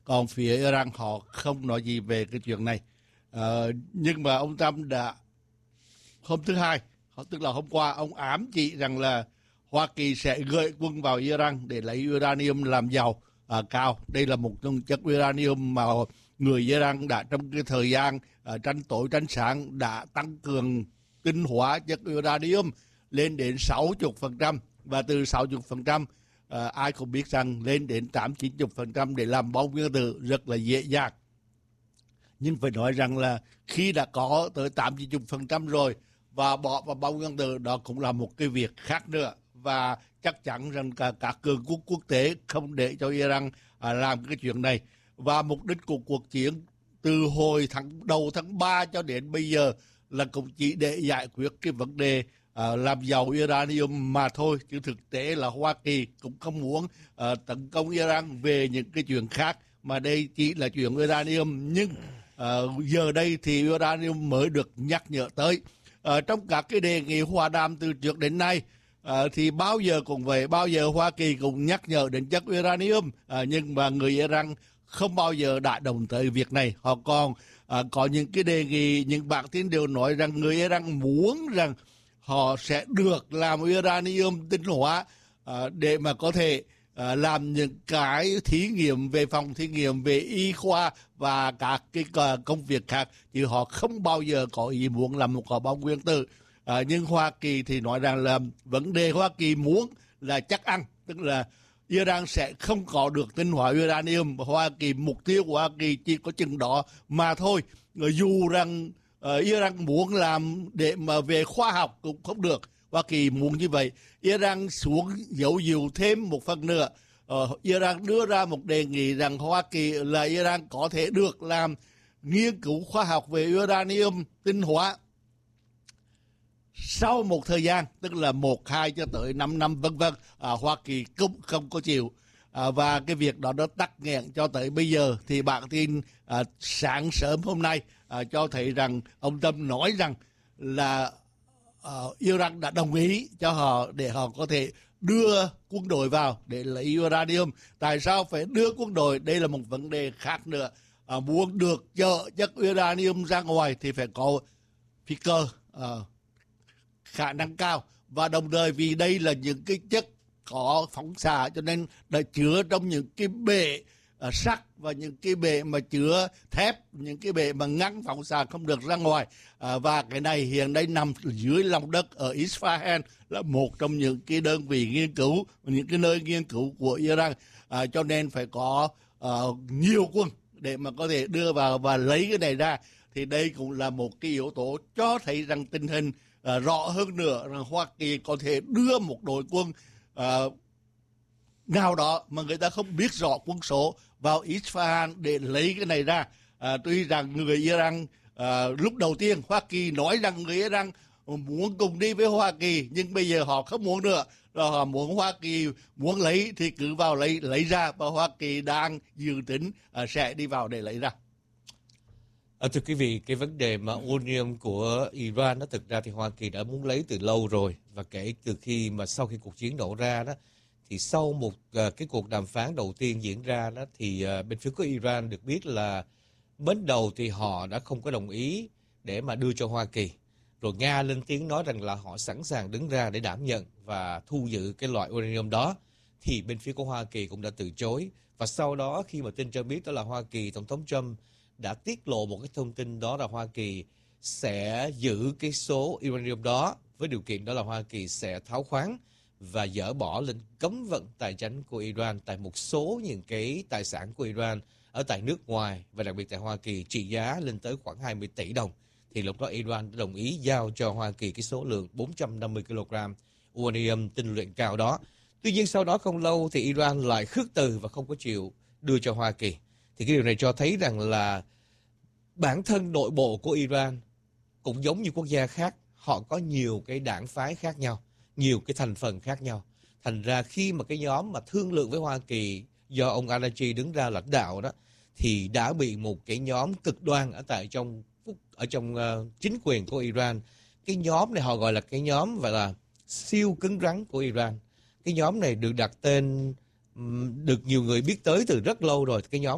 còn phía Iran họ không nói gì về cái chuyện này. Nhưng mà ông Trump đã hôm thứ Hai, tức là hôm qua, ông ám chỉ rằng là Hoa Kỳ sẽ gửi quân vào Iran để lấy uranium làm giàu cao. Đây là một trong chất uranium mà người Iran đã trong cái thời gian tranh tối tranh sáng đã tăng cường tinh hóa chất uranium lên đến 60%, và từ 60% ai cũng biết rằng lên đến 80-90% để làm bom nguyên tử rất là dễ dàng. Nhưng phải nói rằng là khi đã có tới 80-90% rồi và bỏ vào bom nguyên tử, đó cũng là một cái việc khác nữa, và chắc chắn rằng các cường quốc quốc tế không để cho Iran làm cái chuyện này. Và mục đích của cuộc chiến từ hồi đầu tháng 3 cho đến bây giờ là cũng chỉ để giải quyết cái vấn đề làm giàu uranium mà thôi, chứ thực tế là Hoa Kỳ cũng không muốn tấn công Iran về những cái chuyện khác, mà đây chỉ là chuyện uranium. Nhưng giờ đây thì uranium mới được nhắc nhở tới. Trong các cái đề nghị hòa đàm từ trước đến nay thì bao giờ cũng vậy, bao giờ Hoa Kỳ cũng nhắc nhở đến chất uranium, nhưng mà người Iran không bao giờ đã đồng tới việc này. Họ còn có những cái đề nghị, những bản tin đều nói rằng người Iran muốn rằng họ sẽ được làm uranium tinh hóa để mà có thể làm những cái thí nghiệm về phòng thí nghiệm, về y khoa và các cái công việc khác, chứ họ không bao giờ có ý muốn làm một quả bom nguyên tử. Nhưng Hoa Kỳ thì nói rằng là vấn đề Hoa Kỳ muốn là chắc ăn, tức là Iran sẽ không có được tinh hóa uranium. Hoa Kỳ, mục tiêu của Hoa Kỳ chỉ có chừng đó mà thôi. Dù rằng Iran muốn làm để mà về khoa học cũng không được. Hoa Kỳ muốn như vậy. Iran xuống dấu dìu thêm một phần nữa. Iran đưa ra một đề nghị rằng Hoa Kỳ là Iran có thể được làm nghiên cứu khoa học về uranium tinh hóa sau một thời gian, tức là 1, 2 cho tới 5 năm vân vân. Hoa Kỳ cũng không có chịu. Và cái việc đó nó tắc nghẽn cho tới bây giờ. Thì bản tin sáng sớm hôm nay cho thấy rằng ông Trump nói rằng là Iran đã đồng ý cho họ để họ có thể đưa quân đội vào để lấy uranium. Tại sao phải đưa quân đội? Đây là một vấn đề khác nữa. Muốn được chở chất uranium ra ngoài thì phải có phi cơ khả năng cao, và đồng thời vì đây là những cái chất có phóng xạ cho nên đã chứa trong những cái bể sắt và những cái bể mà chứa thép, những cái bể mà ngăn phóng xạ không được ra ngoài. Và cái này hiện nay nằm dưới lòng đất ở Isfahan, là một trong những cái đơn vị nghiên cứu, những cái nơi nghiên cứu của Iran. Cho nên phải có nhiều quân để mà có thể đưa vào và lấy cái này ra. Thì đây cũng là một cái yếu tố cho thấy rằng tình hình rõ hơn nữa, rằng Hoa Kỳ có thể đưa một đội quân nào đó mà người ta không biết rõ quân số vào Isfahan để lấy cái này ra. Tuy rằng người Iran lúc đầu tiên Hoa Kỳ nói rằng người Iran muốn cùng đi với Hoa Kỳ, nhưng bây giờ họ không muốn nữa, rồi họ muốn Hoa Kỳ muốn lấy thì cứ vào lấy ra, và Hoa Kỳ đang dự tính sẽ đi vào để lấy ra. Thưa quý vị, cái vấn đề mà uranium của Iran nó thực ra thì Hoa Kỳ đã muốn lấy từ lâu rồi, và kể từ khi mà sau khi cuộc chiến nổ ra đó, thì sau một cái cuộc đàm phán đầu tiên diễn ra đó, thì bên phía của Iran được biết là ban đầu thì họ đã không có đồng ý để mà đưa cho Hoa Kỳ. Rồi Nga lên tiếng nói rằng là họ sẵn sàng đứng ra để đảm nhận và thu giữ cái loại uranium đó. Thì bên phía của Hoa Kỳ cũng đã từ chối. Và sau đó khi mà tin cho biết đó là Hoa Kỳ, Tổng thống Trump đã tiết lộ một cái thông tin đó là Hoa Kỳ sẽ giữ cái số uranium đó, với điều kiện đó là Hoa Kỳ sẽ tháo khoáng và dỡ bỏ lệnh cấm vận tài chính của Iran tại một số những cái tài sản của Iran ở tại nước ngoài, và đặc biệt tại Hoa Kỳ trị giá lên tới khoảng 20 tỷ đồng. Thì lúc đó Iran đã đồng ý giao cho Hoa Kỳ cái số lượng 450 kg uranium tinh luyện cao đó. Tuy nhiên sau đó không lâu thì Iran lại khước từ và không có chịu đưa cho Hoa Kỳ. Thì cái điều này cho thấy rằng là bản thân nội bộ của Iran cũng giống như quốc gia khác, họ có nhiều cái đảng phái khác nhau, nhiều cái thành phần khác nhau. Thành ra khi mà cái nhóm mà thương lượng với Hoa Kỳ do ông Araghchi đứng ra lãnh đạo đó, thì đã bị một cái nhóm cực đoan ở trong chính quyền của Iran. Cái nhóm này họ gọi là cái nhóm gọi là siêu cứng rắn của Iran. Cái nhóm này được đặt tên, được nhiều người biết tới từ rất lâu rồi. Cái nhóm